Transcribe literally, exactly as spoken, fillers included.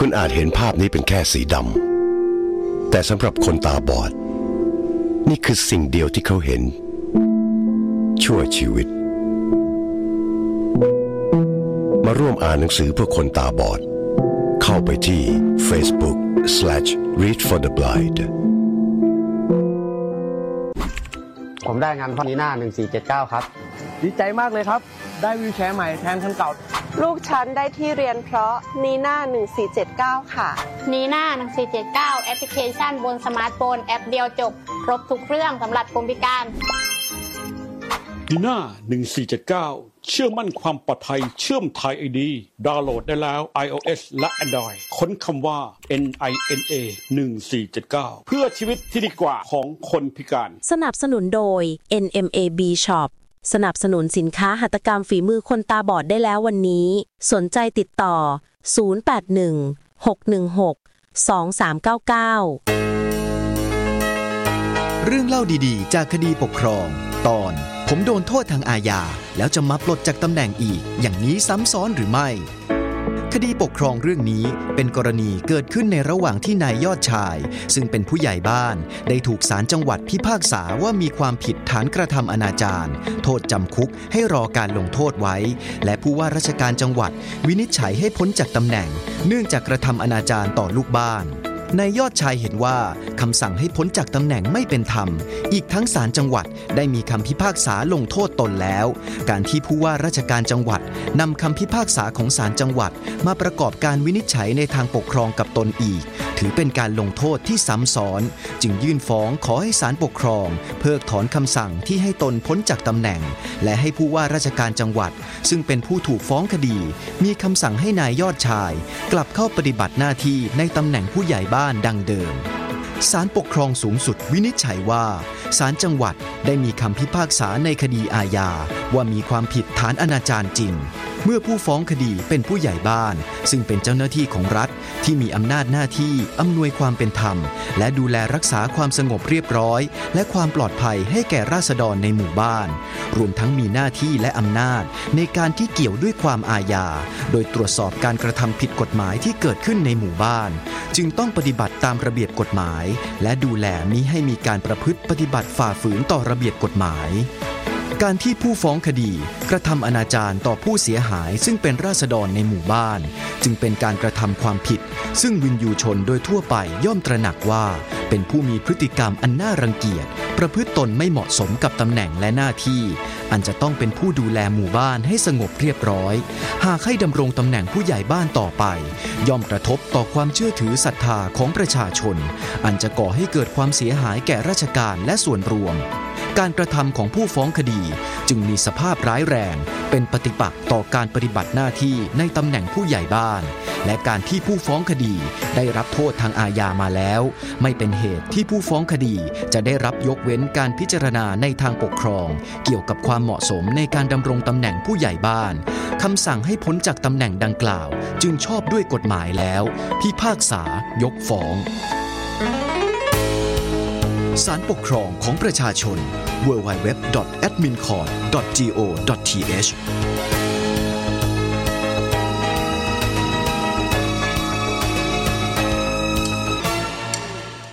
คุณอาจเห็นภาพนี้เป็นแค่สีดำแต่สำหรับคนตาบอดนี่คือสิ่งเดียวที่เขาเห็นชั่วชีวิตมาร่วมอ่านหนังสือเพื่อคนตาบอดเข้าไปที่ Facebook slash read for the blind ผมได้งานพอนีน่าหนึ่งสี่เจ็ดเก้าครับดีใจมากเลยครับได้วีลแชร์ใหม่แทนคันเก่าลูกฉันได้ที่เรียนเพราะนีน่าหนึ่งสี่เจ็ดเก้าค่ะนีน่าหนึ่งสี่เจ็ดเก้าแอปพลิเคชันบนสมาร์ทโฟนแอปเดียวจบครบทุกเรื่องสำหรับคนพิการนีน่าหนึ่งสี่เจ็ดเก้าเชื่อมั่นความปลอดภัยเชื่อมไทย ไอ ดี ดาวน์โหลดได้แล้ว iOS และ Android ค้นคำว่า เอ็น ไอ เอ็น เอ หนึ่งสี่เจ็ดเก้า เพื่อชีวิตที่ดีกว่าของคนพิการสนับสนุนโดย เอ็น เอ็ม เอ บี Shop สนับสนุนสินค้าหัตถกรรมฝีมือคนตาบอดได้แล้ววันนี้สนใจติดต่อศูนย์ แปด หนึ่ง หก หนึ่ง หก สอง สาม เก้า เก้าเรื่องเล่าดีๆจากคดีปกครองตอนผมโดนโทษทางอาญาแล้วจะมาปลดจากตำแหน่งอีกอย่างนี้ซ้ำซ้อนหรือไม่คดีปกครองเรื่องนี้เป็นกรณีเกิดขึ้นในระหว่างที่นายยอดชายซึ่งเป็นผู้ใหญ่บ้านได้ถูกศาลจังหวัดพิพากษาว่ามีความผิดฐานกระทำอนาจารโทษจำคุกให้รอการลงโทษไว้และผู้ว่าราชการจังหวัดวินิจฉัยให้พ้นจากตำแหน่งเนื่องจากกระทำอนาจารต่อลูกบ้านนายยอดชายเห็นว่าคำสั่งให้พ้นจากตำแหน่งไม่เป็นธรรมอีกทั้งศาลจังหวัดได้มีคำพิพากษาลงโทษตนแล้วการที่ผู้ว่าราชการจังหวัดนำคำพิพากษาของศาลจังหวัดมาประกอบการวินิจฉัยในทางปกครองกับตนอีกถือเป็นการลงโทษที่ซ้ำซ้อนจึงยื่นฟ้องขอให้ศาลปกครองเพิกถอนคำสั่งที่ให้ตนพ้นจากตำแหน่งและให้ผู้ว่าราชการจังหวัดซึ่งเป็นผู้ถูกฟ้องคดีมีคำสั่งให้นายยอดชายกลับเข้าปฏิบัติหน้าที่ในตำแหน่งผู้ใหญ่บ้านดังเดิมศาลปกครองสูงสุดวินิจฉัยว่าศาลจังหวัดได้มีคำพิพากษาในคดีอาญาว่ามีความผิดฐานอนาจารจริงเมื่อผู้ฟ้องคดีเป็นผู้ใหญ่บ้านซึ่งเป็นเจ้าหน้าที่ของรัฐที่มีอำนาจหน้าที่อำนวยความเป็นธรรมและดูแลรักษาความสงบเรียบร้อยและความปลอดภัยให้แก่ราษฎรในหมู่บ้านรวมทั้งมีหน้าที่และอำนาจในการที่เกี่ยวด้วยความอาญาโดยตรวจสอบการกระทำผิดกฎหมายที่เกิดขึ้นในหมู่บ้านจึงต้องปฏิบัติตามระเบียบกฎหมายและดูแลมิให้มีการประพฤติปฏิบัติฝ่าฝืนต่อระเบียบกฎหมายการที่ผู้ฟ้องคดีกระทำอนาจารต่อผู้เสียหายซึ่งเป็นราษฎรในหมู่บ้านจึงเป็นการกระทำความผิดซึ่งวินยูชนโดยทั่วไปย่อมตระหนักว่าเป็นผู้มีพฤติกรรมอันน่ารังเกียจประพฤติตนไม่เหมาะสมกับตำแหน่งและหน้าที่อันจะต้องเป็นผู้ดูแลหมู่บ้านให้สงบเรียบร้อยหากให้ดำรงตำแหน่งผู้ใหญ่บ้านต่อไปย่อมกระทบต่อความเชื่อถือศรัทธาของประชาชนอันจะก่อให้เกิดความเสียหายแก่ราชการและส่วนรวมการกระทำของผู้ฟ้องคดีจึงมีสภาพร้ายแรงเป็นปฏิปักษ์ต่อการปฏิบัติหน้าที่ในตำแหน่งผู้ใหญ่บ้านและการที่ผู้ฟ้องคดีได้รับโทษทางอาญามาแล้วไม่เป็นเหตุที่ผู้ฟ้องคดีจะได้รับยกเว้นการพิจารณาในทางปกครองเกี่ยวกับความเหมาะสมในการดำรงตำแหน่งผู้ใหญ่บ้านคำสั่งให้พ้นจากตำแหน่งดังกล่าวจึงชอบด้วยกฎหมายแล้วพิพากษายกฟ้องศาลปกครองของประชาชน ดับเบิลยู ดับเบิลยู ดับเบิลยู ดอท แอดมินคอร์ท ดอท จี โอ ดอท ที เอช